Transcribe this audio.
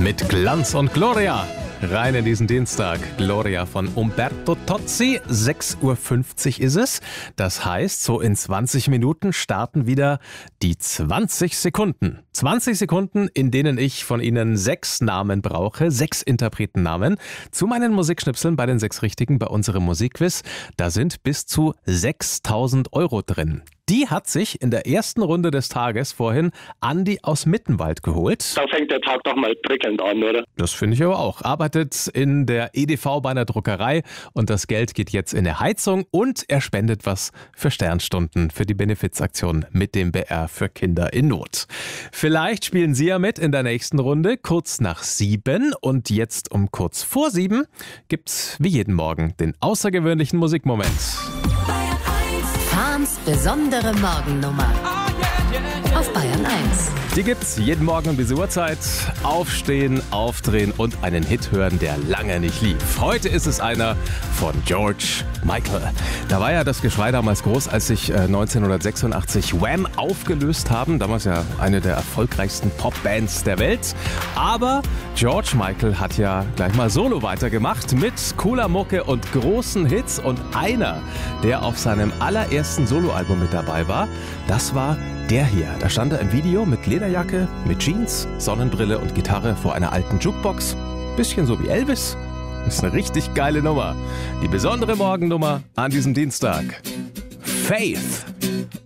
mit Glanz und Gloria. Rein in diesen Dienstag. Gloria von Umberto Tozzi. 6.50 Uhr ist es. Das heißt, so in 20 Minuten starten wieder die 20 Sekunden. 20 Sekunden, in denen ich von Ihnen 6 Namen brauche, 6 Interpretennamen zu meinen Musikschnipseln bei den 6 Richtigen bei unserem Musikquiz. Da sind bis zu 6.000 € drin. Die hat sich in der ersten Runde des Tages vorhin Andi aus Mittenwald geholt. Da fängt der Tag doch mal prickelnd an, oder? Das finde ich aber auch. Arbeitet in der EDV bei einer Druckerei und das Geld geht jetzt in eine Heizung und er spendet was für Sternstunden für die Benefizaktion mit dem BR für Kinder in Not. Vielleicht spielen Sie ja mit in der nächsten Runde, kurz nach 7 und jetzt um kurz vor 7 gibt's wie jeden Morgen den außergewöhnlichen Musikmoment. Fahns besondere Morgennummer auf Bayern 1. Die gibt's jeden Morgen um diese Uhrzeit. Aufstehen, aufdrehen und einen Hit hören, der lange nicht lief. Heute ist es einer von George Michael. Da war ja das Geschrei damals groß, als sich 1986 Wham aufgelöst haben. Damals ja eine der erfolgreichsten Popbands der Welt. Aber George Michael hat ja gleich mal solo weitergemacht mit cooler Mucke und großen Hits. Und einer, der auf seinem allerersten Soloalbum mit dabei war, das war der hier. Da stand er im Video mit Lederjacke, mit Jeans, Sonnenbrille und Gitarre vor einer alten Jukebox. Bisschen so wie Elvis. Das ist eine richtig geile Nummer. Die besondere Morgennummer an diesem Dienstag. Faith.